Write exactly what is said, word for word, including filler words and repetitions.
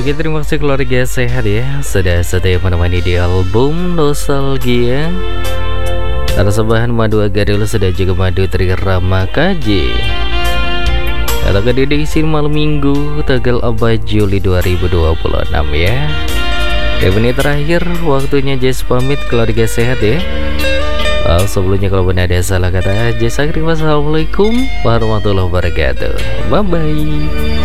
Oke, terima kasih keluarga sehat ya, sudah setia menemani di album Nostalgia. Tersembahan Madu Agadul sudah juga Madu Trirama Kaji. Atau ke edisi malam minggu tanggal empat Juli dua ribu dua puluh enam ya. Oke, menit terakhir waktunya Jess pamit keluarga sehat ya. Oh, sebelumnya kalau benar ada salah kata Jess akhiri wassalamualaikum warahmatullahi wabarakatuh. Bye bye.